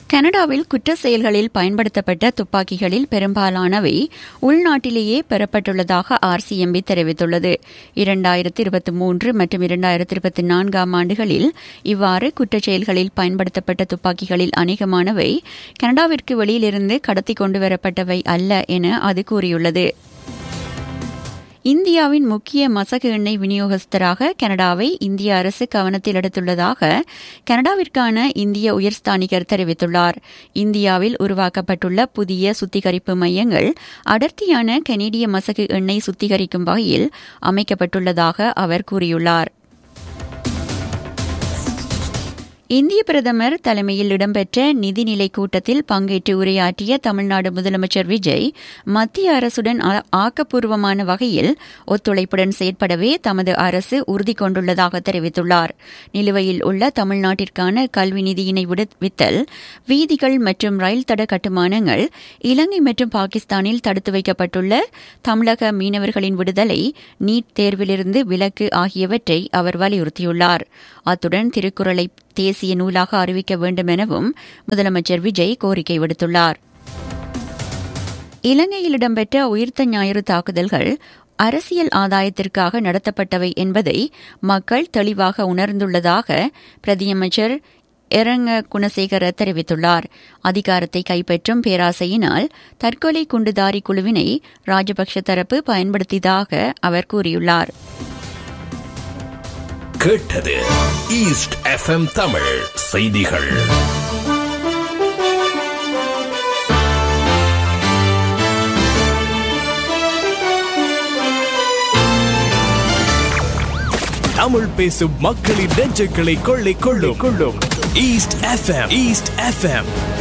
கனடாவில் குற்ற செயல்களில் பயன்படுத்தப்பட்ட துப்பாக்கிகளில் பெரும்பாலானவை உள்நாட்டிலேயே பெறப்பட்டுள்ளதாக RCMP தெரிவித்துள்ளது. 2023 மற்றும் 2024 ஆண்டுகளில் இவ்வாறு குற்றச் செயல்களில் பயன்படுத்தப்பட்ட துப்பாக்கிகளில் அநேகமானவை கனடாவிற்கு வெளியிலிருந்து கடத்தி கொண்டுவரப்பட்டவை அல்ல என அது கூறியுள்ளது. இந்தியாவின் முக்கிய மசகு எண்ணெய் விநியோகஸ்தராக கனடாவை இந்திய அரசு கவனத்தில் எடுத்துள்ளதாக கனடாவிற்கான இந்திய உயர்ஸ்தானிகர் தெரிவித்துள்ளார். இந்தியாவில் உருவாக்கப்பட்டுள்ள புதிய சுத்திகரிப்பு மையங்கள் அடர்த்தியான கனேடிய மசகு எண்ணெய் சுத்திகரிக்கும் வகையில் அமைக்கப்பட்டுள்ளதாக அவர் கூறியுள்ளார். இந்திய பிரதமர் தலைமையில் இடம்பெற்ற நிதிநிலை கூட்டத்தில் பங்கேற்று உரையாற்றிய தமிழ்நாடு முதலமைச்சர் விஜய் மத்திய அரசுடன் ஆக்கப்பூர்வமான வகையில் ஒத்துழைப்புடன் செயற்படவே தமது அரசு உறுதி கொண்டுள்ளதாக தெரிவித்துள்ளார். நிலுவையில் உள்ள தமிழ்நாட்டிற்கான கல்வி நிதியினை விடுவித்தல், வீதிகள் மற்றும் ரயில் தட கட்டுமானங்கள், இலங்கை மற்றும் பாகிஸ்தானில் தடுத்து வைக்கப்பட்டுள்ள தமிழக மீனவர்களின் விடுதலை, நீட் தேர்விலிருந்து விலக்கு ஆகியவற்றை அவர் வலியுறுத்தியுள்ளார். அத்துடன் திருக்குறளை தேசிய நூலாக அறிவிக்க வேண்டும் எனவும் முதலமைச்சர் விஜய் கோரிக்கை விடுத்துள்ளார். இலங்கையில் இடம்பெற்ற உயிர்த்த ஞாயிறு தாக்குதல்கள் அரசியல் ஆதாயத்திற்காக நடத்தப்பட்டவை என்பதை மக்கள் தெளிவாக உணர்ந்துள்ளதாக பிரதியமைச்சர் எரங்க குணசேகர தெரிவித்துள்ளார். அதிகாரத்தை கைப்பற்றும் பேராசையினால் தற்கொலை குண்டுதாரி குழுவினை ராஜபக்ஷ தரப்பு பயன்படுத்தியதாக அவர் கூறியுள்ளார். கேட்டது ஈஸ்ட் FM தமிழ் செய்திகள். தமிழ் பேசும் மக்களின் நெஞ்சுகளை கொள்ளை கொள்ளும் ஈஸ்ட் FM.